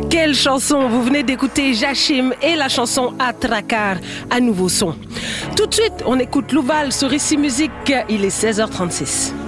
Quelle chanson! Vous venez d'écouter Jachim et la chanson Atrakar, à nouveau son. Tout de suite, on écoute Louval sur Ici Musique. Il est 16h36.